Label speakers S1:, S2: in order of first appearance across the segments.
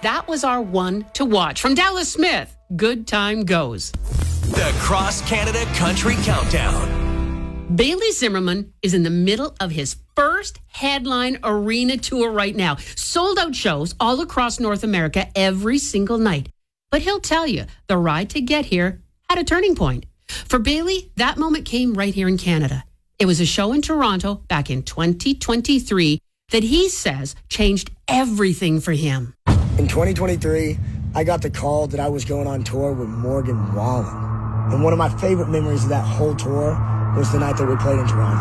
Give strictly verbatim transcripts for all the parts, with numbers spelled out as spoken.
S1: that was our one to watch. From Dallas Smith, Good Time Goes.
S2: The Cross Canada Country Countdown.
S1: Bailey Zimmerman is in the middle of his first headline arena tour right now. Sold out shows all across North America every single night. But he'll tell you, the ride to get here had a turning point. For Bailey, that moment came right here in Canada. It was a show in Toronto back in twenty twenty-three that he says changed everything for him.
S3: In twenty twenty-three, I got the call that I was going on tour with Morgan Wallen. And one of my favorite memories of that whole tour was the night that we played in Toronto.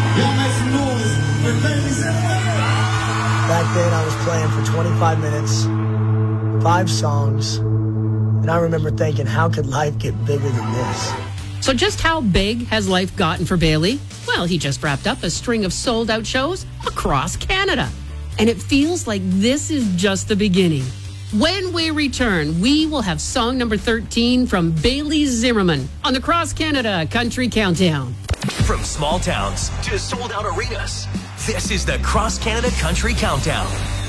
S3: Back then, I was playing for twenty-five minutes, five songs, and I remember thinking, how could life get bigger than this?
S1: So just how big has life gotten for Bailey? Well, he just wrapped up a string of sold-out shows across Canada. And it feels like this is just the beginning. When we return, we will have song number thirteen from Bailey Zimmerman on the Cross Canada Country Countdown.
S2: From small towns to sold-out arenas, this is the Cross Canada Country Countdown.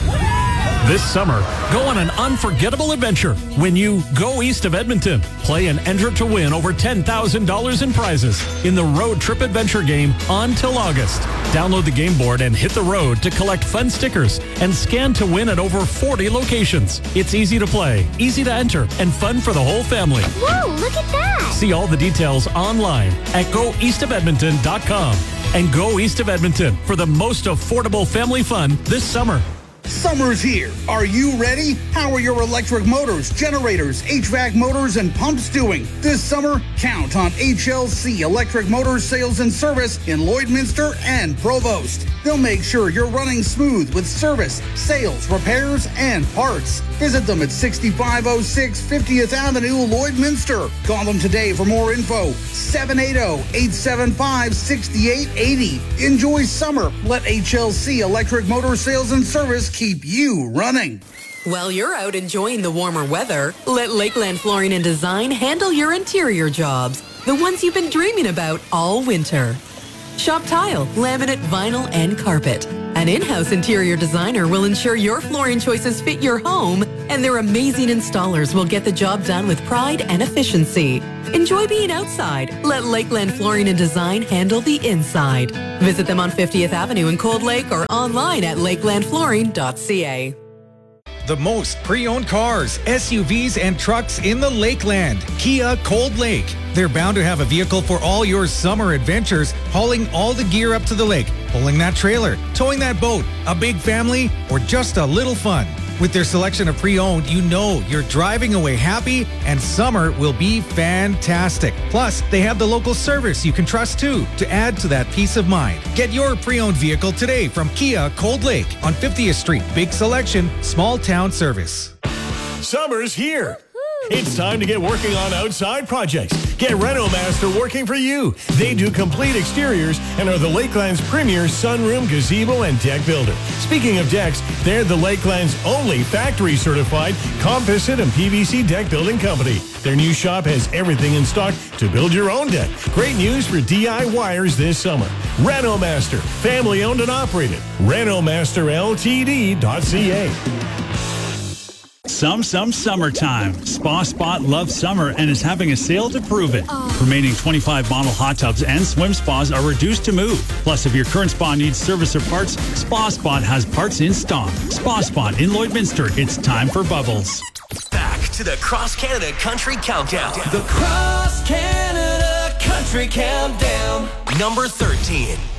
S4: This summer, go on an unforgettable adventure when you go east of Edmonton. Play and enter to win over ten thousand dollars in prizes in the Road Trip Adventure game until August. Download the game board and hit the road to collect fun stickers and scan to win at over forty locations. It's easy to play, easy to enter, and fun for the whole family.
S5: Whoa, look at that!
S4: See all the details online at go east of edmonton dot com. And Go East of Edmonton for the most affordable family fun this summer.
S6: Summer's here. Are you ready? How are your electric motors, generators, H V A C motors, and pumps doing? This summer, count on H L C Electric Motors Sales and Service in Lloydminster and Provost. They'll make sure you're running smooth with service, sales, repairs, and parts. Visit them at sixty-five oh six fiftieth Avenue, Lloydminster. Call them today for more info. seven eight zero, eight seven five, six eight eight zero. Enjoy summer. Let H L C Electric Motor Sales and Service keep you running.
S7: While you're out enjoying the warmer weather, let Lakeland Flooring and Design handle your interior jobs, the ones you've been dreaming about all winter. Shop tile, laminate, vinyl, and carpet. An in-house interior designer will ensure your flooring choices fit your home, and their amazing installers will get the job done with pride and efficiency. Enjoy being outside. Let Lakeland Flooring and Design handle the inside. Visit them on fiftieth Avenue in Cold Lake or online at lakeland flooring dot c a.
S8: The most pre-owned cars, S U Vs, and trucks in the Lakeland. Kia Cold Lake. They're bound to have a vehicle for all your summer adventures, hauling all the gear up to the lake, pulling that trailer, towing that boat, a big family, or just a little fun. With their selection of pre-owned, you know you're driving away happy, and summer will be fantastic. Plus, they have the local service you can trust too, to add to that peace of mind. Get your pre-owned vehicle today from Kia Cold Lake on fiftieth Street. Big selection, small town service.
S9: Summer's here. It's time to get working on outside projects. Get Renomaster working for you. They do complete exteriors and are the Lakeland's premier sunroom, gazebo, and deck builder. Speaking of decks, they're the Lakeland's only factory-certified composite and P V C deck building company. Their new shop has everything in stock to build your own deck. Great news for D I Y ers this summer. Renomaster, family-owned and operated. Renomaster L T D dot C A.
S10: Some, some summertime. Spa Spot loves summer and is having a sale to prove it. Oh. Remaining twenty-five model hot tubs and swim spas are reduced to move. Plus, if your current spa needs service or parts, Spa Spot has parts in stock. Spa Spot in Lloydminster. It's time for bubbles.
S2: Back to the Cross Canada Country Countdown.
S11: The Cross Canada Country Countdown.
S2: Number thirteen.